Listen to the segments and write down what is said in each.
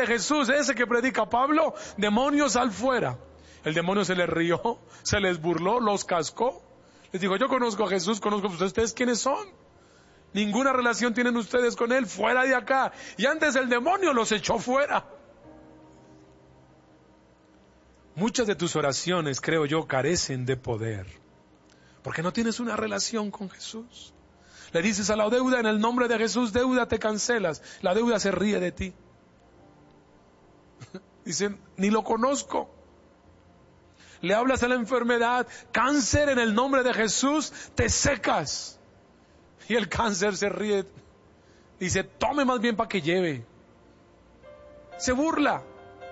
Jesús, ese que predica Pablo, demonios al fuera. El demonio se les rió, se les burló, los cascó. Les dijo, yo conozco a Jesús, conozco a ustedes, ¿quiénes son? Ninguna relación tienen ustedes con Él, fuera de acá. Y antes el demonio los echó fuera. Muchas de tus oraciones, creo yo, carecen de poder, porque no tienes una relación con Jesús. Le dices a la deuda, en el nombre de Jesús, deuda, te cancelas. La deuda se ríe de ti. Dicen, ni lo conozco. Le hablas a la enfermedad, cáncer, en el nombre de Jesús, te secas. Y el cáncer se ríe. Dice, tome más bien para que lleve. Se burla.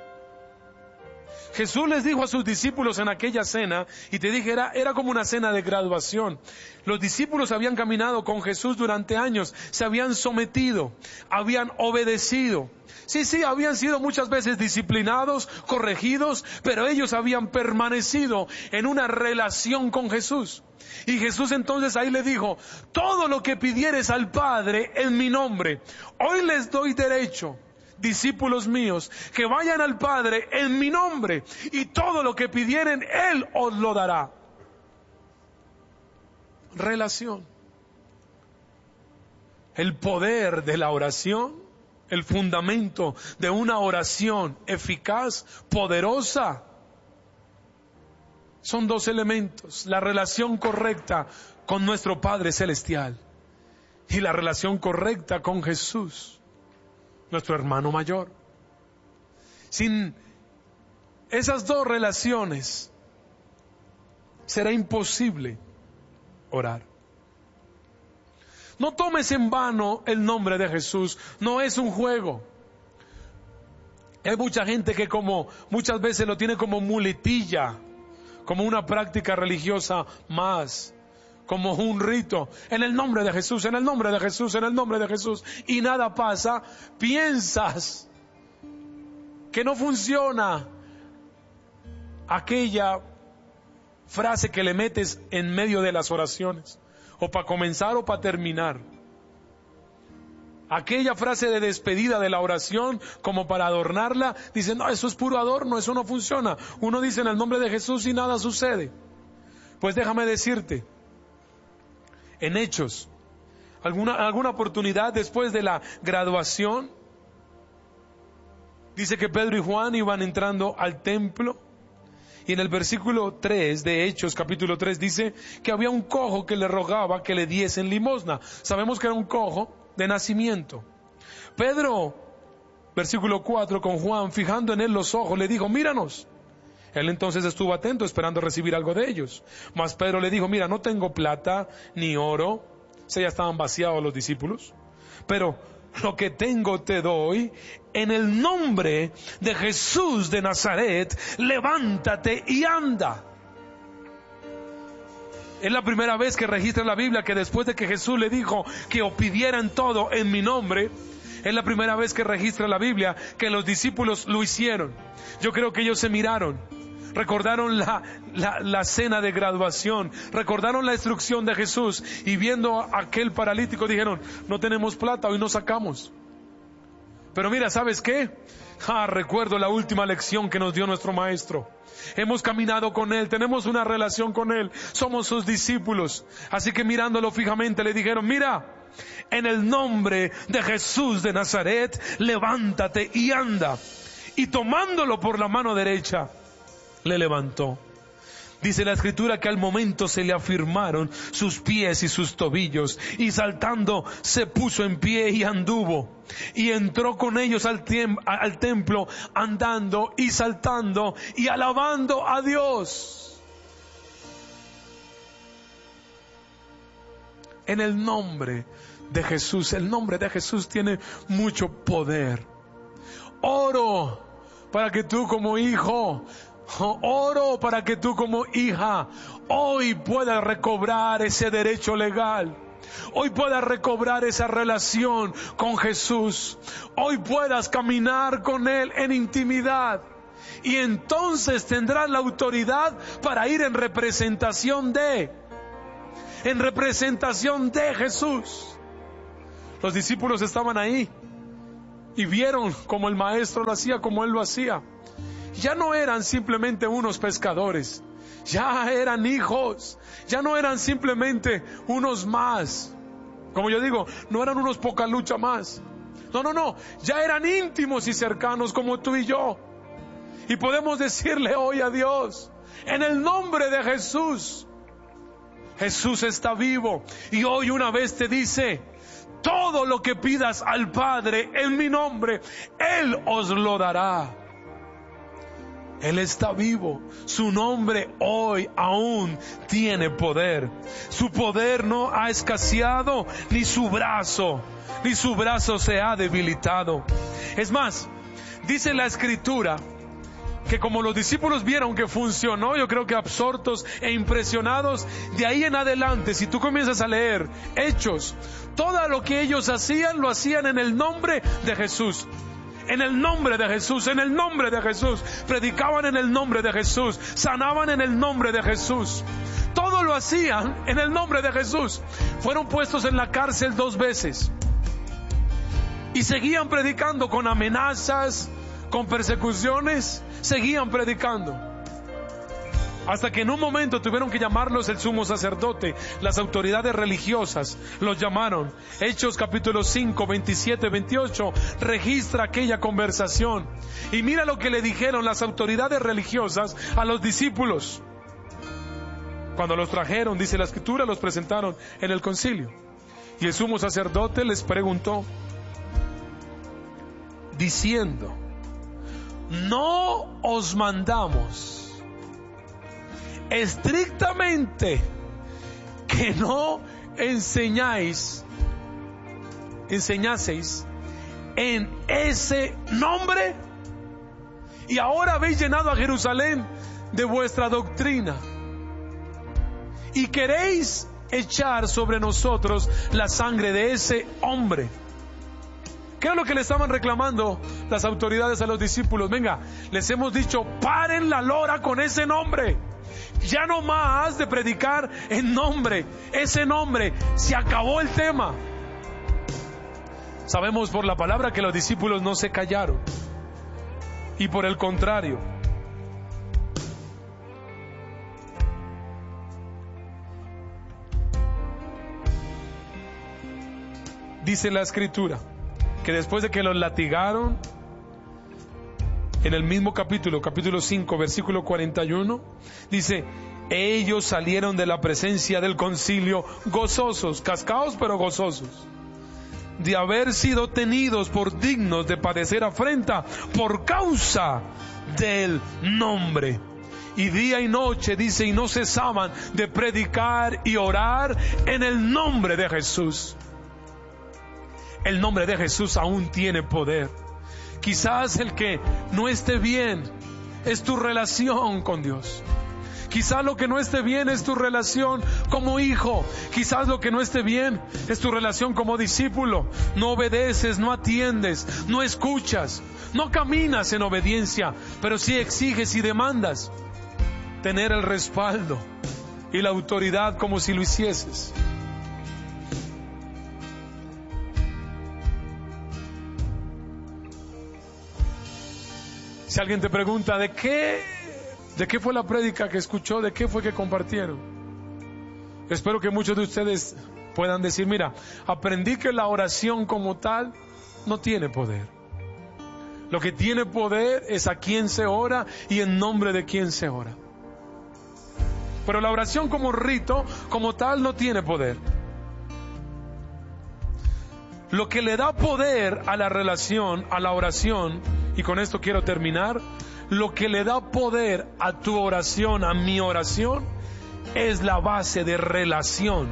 Jesús les dijo a sus discípulos en aquella cena, y te dije, era como una cena de graduación. Los discípulos habían caminado con Jesús durante años, se habían sometido, habían obedecido. Sí, habían sido muchas veces disciplinados, corregidos, pero ellos habían permanecido en una relación con Jesús. Y Jesús entonces ahí le dijo, todo lo que pidieres al Padre en mi nombre, hoy les doy derecho, discípulos míos, que vayan al Padre en mi nombre, y todo lo que pidieren, Él os lo dará. Relación. El poder de la oración, el fundamento de una oración eficaz, poderosa, son dos elementos: la relación correcta con nuestro Padre Celestial y la relación correcta con Jesús, nuestro hermano mayor. Sin esas dos relaciones será imposible orar. No tomes en vano el nombre de Jesús, no es un juego. Hay mucha gente que como muchas veces lo tiene como muletilla, como una práctica religiosa más, como un rito, en el nombre de Jesús, en el nombre de Jesús, en el nombre de Jesús, y nada pasa. Piensas que no funciona aquella frase que le metes en medio de las oraciones, o para comenzar o para terminar. Aquella frase de despedida de la oración, como para adornarla, dicen, no, eso es puro adorno, eso no funciona. Uno dice en el nombre de Jesús y nada sucede. Pues déjame decirte, en Hechos, alguna oportunidad después de la graduación, dice que Pedro y Juan iban entrando al templo, y en el versículo 3 de Hechos, capítulo 3, dice que había un cojo que le rogaba que le diesen limosna. Sabemos que era un cojo de nacimiento. Pedro, versículo 4, con Juan, fijando en él los ojos, le dijo, míranos. Él entonces estuvo atento, esperando recibir algo de ellos. Mas Pedro le dijo, mira, no tengo plata ni oro. Se ya estaban vaciados los discípulos. Pero lo que tengo te doy. En el nombre de Jesús de Nazaret, levántate y anda. Es la primera vez que registra la Biblia que después de que Jesús le dijo que pidieran todo en mi nombre, es la primera vez que registra la Biblia que los discípulos lo hicieron. Yo creo que ellos se miraron, recordaron la cena de graduación, recordaron la instrucción de Jesús, y viendo a aquel paralítico dijeron, no tenemos plata, hoy no sacamos. Pero mira, ¿sabes qué? Recuerdo la última lección que nos dio nuestro maestro. Hemos caminado con Él, tenemos una relación con Él, somos sus discípulos. Así que mirándolo fijamente le dijeron, mira, en el nombre de Jesús de Nazaret, levántate y anda. Y tomándolo por la mano derecha, le levantó. Dice la Escritura que al momento se le afirmaron sus pies y sus tobillos, y saltando se puso en pie y anduvo, y entró con ellos al templo, andando y saltando y alabando a Dios. En el nombre de Jesús, el nombre de Jesús tiene mucho poder. Oro para que tú como hijo, oro para que tú como hija hoy puedas recobrar ese derecho legal, hoy puedas recobrar esa relación con Jesús, hoy puedas caminar con Él en intimidad, y entonces tendrás la autoridad para ir en representación de Jesús. Los discípulos estaban ahí y vieron cómo el maestro lo hacía, como él lo hacía. Ya no eran simplemente unos pescadores, ya eran hijos, ya no eran simplemente unos más. Como yo digo, no eran unos poca lucha más. No, ya eran íntimos y cercanos como tú y yo. Y podemos decirle hoy a Dios, en el nombre de Jesús, Jesús está vivo y hoy una vez te dice, todo lo que pidas al Padre en mi nombre, Él os lo dará. Él está vivo, su nombre hoy aún tiene poder. Su poder no ha escaseado, ni su brazo se ha debilitado. Es más, dice la Escritura que como los discípulos vieron que funcionó, yo creo que absortos e impresionados, de ahí en adelante, si tú comienzas a leer Hechos, todo lo que ellos hacían, lo hacían en el nombre de Jesús. En el nombre de Jesús, en el nombre de Jesús. Predicaban en el nombre de Jesús, sanaban en el nombre de Jesús. Todo lo hacían en el nombre de Jesús. Fueron puestos en la cárcel 2 veces. Y seguían predicando con amenazas, con persecuciones, seguían predicando. Hasta que en un momento tuvieron que llamarlos el sumo sacerdote, las autoridades religiosas los llamaron. Hechos capítulo 5, 27, 28, registra aquella conversación. Y mira lo que le dijeron las autoridades religiosas a los discípulos. Cuando los trajeron, dice la Escritura, los presentaron en el concilio. Y el sumo sacerdote les preguntó, diciendo, ¿no os mandamos estrictamente que no enseñaseis en ese nombre? Y ahora habéis llenado a Jerusalén de vuestra doctrina y queréis echar sobre nosotros la sangre de ese hombre. ¿Qué es lo que le estaban reclamando las autoridades a los discípulos? Venga, les hemos dicho, paren la lora con ese nombre. Ya no más de predicar en nombre. Ese nombre, se acabó el tema. Sabemos por la palabra que los discípulos no se callaron. Y por el contrario, dice la Escritura que después de que los latigaron, en el mismo capítulo 5, versículo 41, dice, ellos salieron de la presencia del concilio gozosos, cascados pero gozosos, de haber sido tenidos por dignos de padecer afrenta por causa del nombre. Y día y noche, dice, y no cesaban de predicar y orar en el nombre de Jesús. El nombre de Jesús aún tiene poder. Quizás el que no esté bien es tu relación con Dios. Quizás lo que no esté bien es tu relación como hijo. Quizás lo que no esté bien es tu relación como discípulo. No obedeces, no atiendes, no escuchas, no caminas en obediencia, pero sí exiges y demandas tener el respaldo y la autoridad como si lo hicieses. Si alguien te pregunta ¿de qué fue la prédica que escuchó? ¿De qué fue que compartieron? Espero que muchos de ustedes puedan decir, mira, aprendí que la oración como tal no tiene poder. Lo que tiene poder es a quién se ora y en nombre de quién se ora. Pero la oración como rito, como tal, no tiene poder. Lo que le da poder a la relación, a la oración, y con esto quiero terminar, lo que le da poder a tu oración, a mi oración, es la base de relación.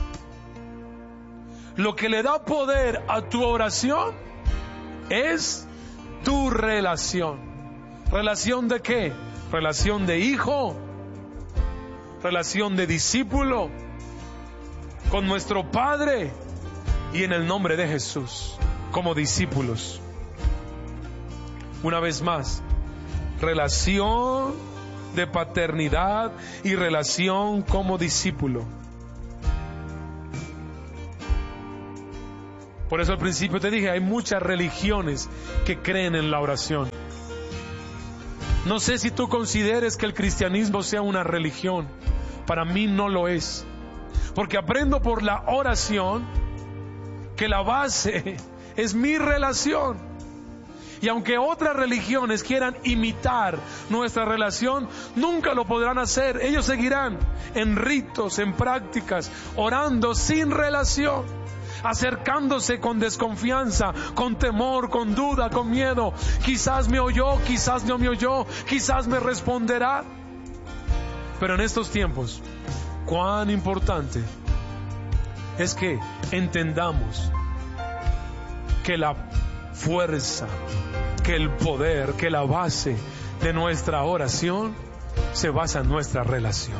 Lo que le da poder a tu oración es tu relación. ¿Relación de qué? Relación de hijo, relación de discípulo, con nuestro Padre y en el nombre de Jesús, como discípulos. Una vez más, relación de paternidad y relación como discípulo. Por eso al principio te dije, hay muchas religiones que creen en la oración. No sé si tú consideres que el cristianismo sea una religión. Para mí no lo es. Porque aprendo por la oración que la base es mi relación. Y aunque otras religiones quieran imitar nuestra relación, nunca lo podrán hacer. Ellos seguirán en ritos, en prácticas, orando sin relación, acercándose con desconfianza, con temor, con duda, con miedo. Quizás me oyó, quizás no me oyó, quizás me responderá. Pero en estos tiempos, cuán importante es que entendamos que la fuerza, que el poder, que la base de nuestra oración se basa en nuestra relación.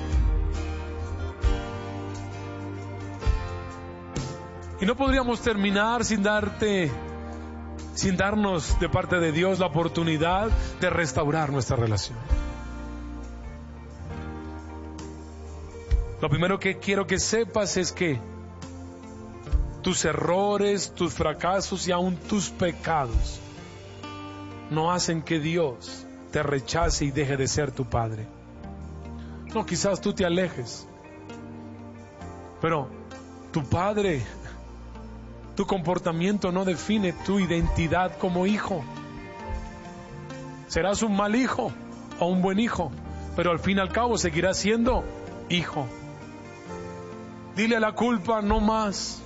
Y no podríamos terminar sin darnos de parte de Dios la oportunidad de restaurar nuestra relación. Lo primero que quiero que sepas es que tus errores, tus fracasos y aún tus pecados no hacen que Dios te rechace y deje de ser tu Padre. No, quizás tú te alejes, pero tu Padre, tu comportamiento no define tu identidad como hijo. Serás un mal hijo o un buen hijo, pero al fin y al cabo seguirás siendo hijo. Dile a la culpa no más.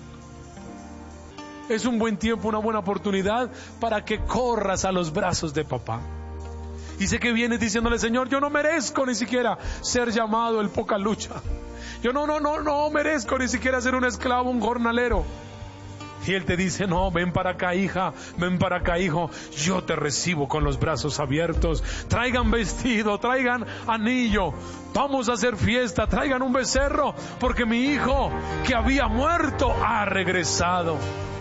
Es un buen tiempo, una buena oportunidad para que corras a los brazos de papá. Y sé que vienes diciéndole, Señor, yo no merezco ni siquiera ser llamado el poca lucha. Yo no merezco ni siquiera ser un esclavo, un jornalero. Y Él te dice, no, ven para acá, hija, ven para acá, hijo, yo te recibo con los brazos abiertos. Traigan vestido, traigan anillo, vamos a hacer fiesta, traigan un becerro, porque mi hijo que había muerto ha regresado.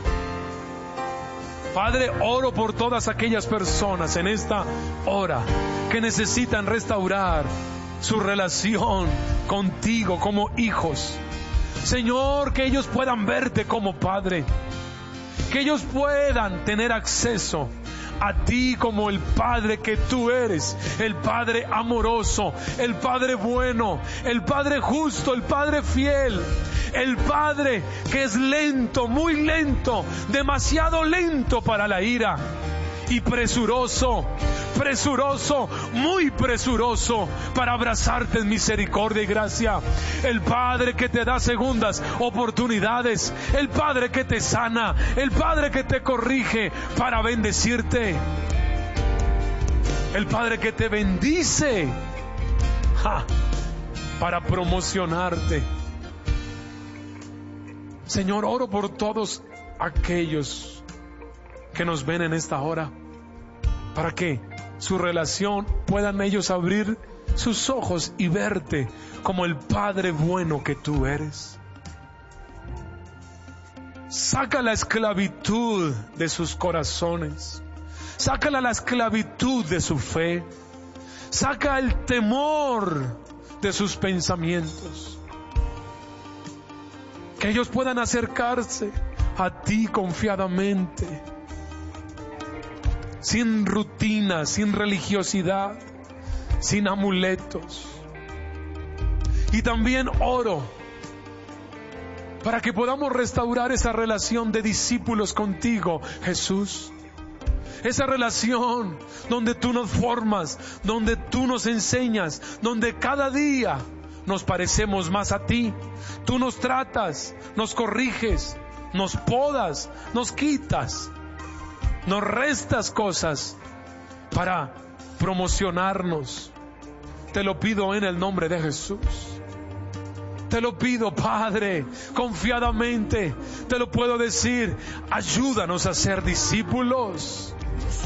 Padre, oro por todas aquellas personas en esta hora que necesitan restaurar su relación contigo como hijos. Señor, que ellos puedan verte como Padre, que ellos puedan tener acceso a ti como el Padre que tú eres, el Padre amoroso, el Padre bueno, el Padre justo, el Padre fiel, el Padre que es lento, muy lento, demasiado lento para la ira y presuroso, muy presuroso para abrazarte en misericordia y gracia. El Padre que te da segundas oportunidades, el Padre que te sana, el Padre que te corrige para bendecirte, el Padre que te bendice para promocionarte. Señor, oro por todos aquellos que nos ven en esta hora, para que su relación puedan ellos abrir sus ojos y verte como el Padre bueno que tú eres. Saca la esclavitud de sus corazones, sácala la esclavitud de su fe, saca el temor de sus pensamientos, que ellos puedan acercarse a ti confiadamente, sin rutina, sin religiosidad, sin amuletos. Y también oro para que podamos restaurar esa relación de discípulos contigo, Jesús. Esa relación donde tú nos formas, donde tú nos enseñas, donde cada día nos parecemos más a ti. Tú nos tratas, nos corriges, nos podas, nos quitas, nos restas cosas para promocionarnos. Te lo pido en el nombre de Jesús. Te lo pido, Padre, confiadamente te lo puedo decir. Ayúdanos a ser discípulos.